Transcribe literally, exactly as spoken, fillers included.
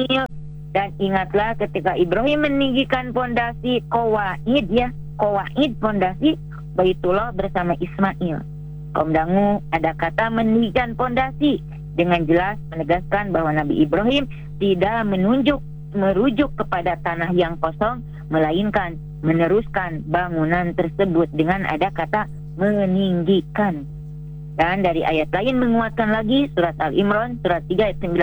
Ismail. Dan ingatlah ketika Ibrahim meninggikan pondasi Qawaid, ya, Qawaid pondasi Baitullah bersama Ismail. Kaum dangu ada kata meninggikan pondasi dengan jelas menegaskan bahwa Nabi Ibrahim tidak menunjuk merujuk kepada tanah yang kosong, melainkan meneruskan bangunan tersebut dengan ada kata meninggikan. Dan dari ayat lain menguatkan lagi, surat Al-Imran surat tiga ayat sembilan